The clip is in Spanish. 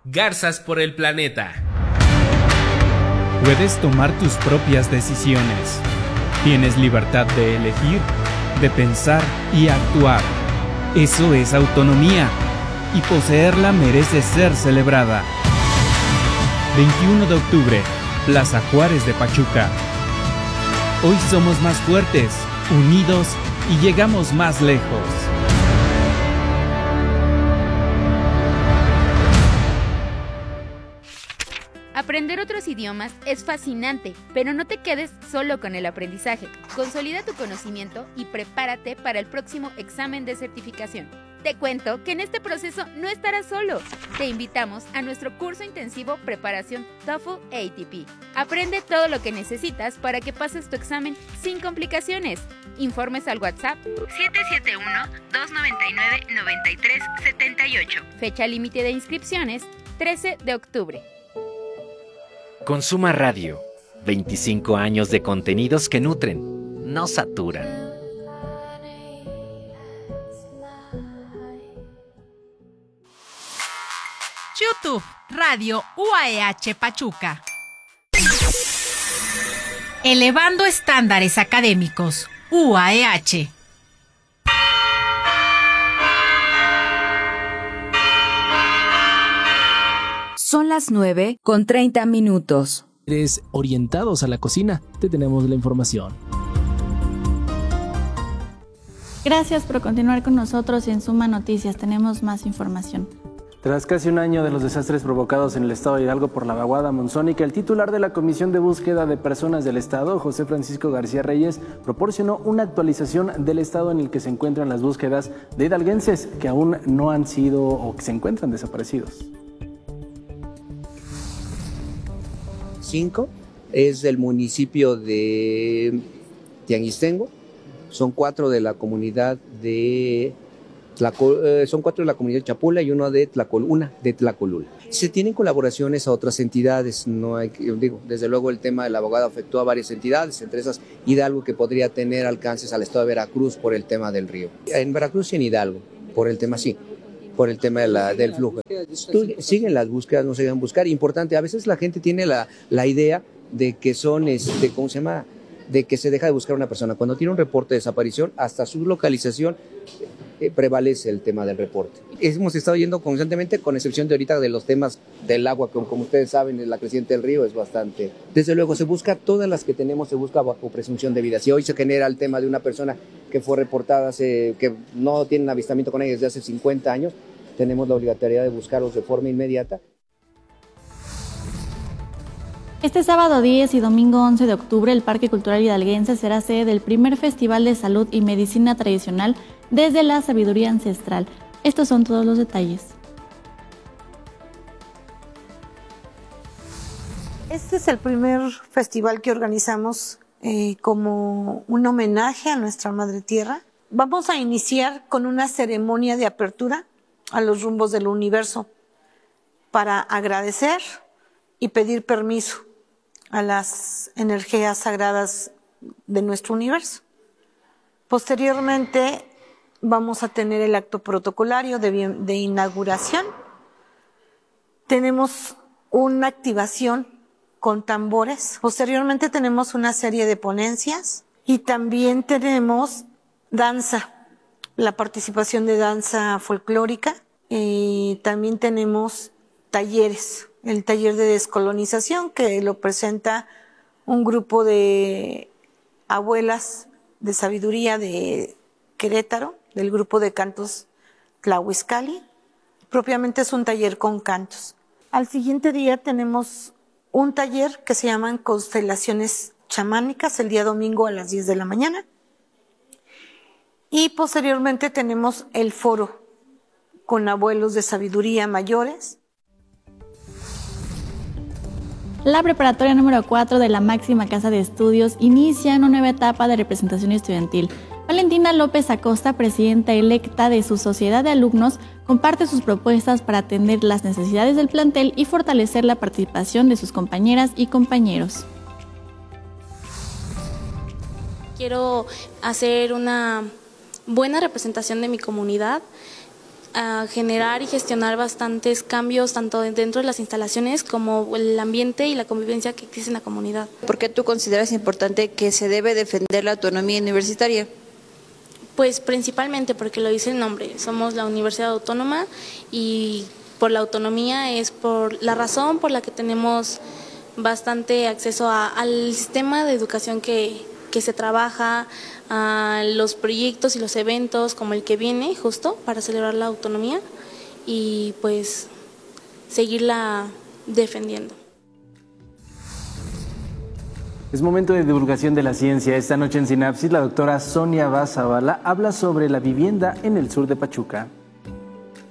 Garzas por el planeta. Puedes tomar tus propias decisiones. Tienes libertad de elegir, de pensar y actuar. Eso es autonomía. Y poseerla merece ser celebrada. 21 de octubre, Plaza Juárez de Pachuca. Hoy somos más fuertes, unidos y llegamos más lejos. Aprender otros idiomas es fascinante, pero no te quedes solo con el aprendizaje. Consolida tu conocimiento y prepárate para el próximo examen de certificación. Te cuento que en este proceso no estarás solo. Te invitamos a nuestro curso intensivo Preparación TOEFL ATP. Aprende todo lo que necesitas para que pases tu examen sin complicaciones. Informes al WhatsApp 771-299-9378. Fecha límite de inscripciones 13 de octubre. Consuma Radio. 25 años de contenidos que nutren, no saturan. YouTube, Radio UAEH Pachuca. Elevando estándares académicos, UAEH. Son las 9:30. Orientados a la cocina, te tenemos la información. Gracias por continuar con nosotros en Suma Noticias. Tenemos más información. Tras casi un año de los desastres provocados en el estado de Hidalgo por la vaguada monzónica, el titular de la Comisión de Búsqueda de Personas del Estado, José Francisco García Reyes, proporcionó una actualización del estado en el que se encuentran las búsquedas de hidalguenses que aún no han sido o que se encuentran desaparecidos. 5 es del municipio de Tianguistengo, son 4 de la comunidad de Chapula y una de Tlacolula. Se tienen colaboraciones a otras entidades, desde luego el tema del abogado afectó a varias entidades, entre esas Hidalgo, que podría tener alcances al estado de Veracruz por el tema del río. En Veracruz y en Hidalgo, por el tema del flujo. Siguen las búsquedas, no se dejan buscar. Importante, a veces la gente tiene la idea de que son, de que se deja de buscar a una persona. Cuando tiene un reporte de desaparición, hasta su localización prevalece el tema del reporte. Hemos estado yendo constantemente, con excepción de ahorita de los temas del agua, que como ustedes saben, la creciente del río es bastante. Desde luego se busca, todas las que tenemos se busca bajo presunción de vida. Si hoy se genera el tema de una persona que fue reportada, que no tiene un avistamiento con ella desde hace 50 años, tenemos la obligatoriedad de buscarlos de forma inmediata. Este sábado 10 y domingo 11 de octubre, el Parque Cultural Hidalguense será sede del primer Festival de Salud y Medicina Tradicional desde la Sabiduría Ancestral. Estos son todos los detalles. Este es el primer festival que organizamos como un homenaje a nuestra Madre Tierra. Vamos a iniciar con una ceremonia de apertura a los rumbos del universo para agradecer y pedir permiso a las energías sagradas de nuestro universo. Posteriormente vamos a tener el acto protocolario de inauguración. Tenemos una activación con tambores. Posteriormente tenemos una serie de ponencias y también tenemos danza, la participación de danza folclórica. También tenemos talleres, el taller de descolonización, que lo presenta un grupo de abuelas de sabiduría de Querétaro, del grupo de cantos Tlahuizcali. Propiamente es un taller con cantos. Al siguiente día tenemos un taller que se llaman constelaciones chamánicas, el día domingo a las 10 de la mañana. Y posteriormente tenemos el foro con abuelos de sabiduría mayores. La preparatoria número 4 de la máxima casa de estudios inicia una nueva etapa de representación estudiantil. Valentina López Acosta, presidenta electa de su sociedad de alumnos, comparte sus propuestas para atender las necesidades del plantel y fortalecer la participación de sus compañeras y compañeros. Quiero hacer una buena representación de mi comunidad, generar y gestionar bastantes cambios tanto dentro de las instalaciones como el ambiente y la convivencia que existe en la comunidad. ¿Por qué tú consideras importante que se debe defender la autonomía universitaria? Pues principalmente porque lo dice el nombre, somos la Universidad Autónoma y por la autonomía es por la razón por la que tenemos bastante acceso al sistema de educación que se trabaja, a los proyectos y los eventos como el que viene justo para celebrar la autonomía y pues seguirla defendiendo. Es momento de divulgación de la ciencia. Esta noche en Sinapsis, la doctora Sonia Vaz Zavala habla sobre la vivienda en el sur de Pachuca.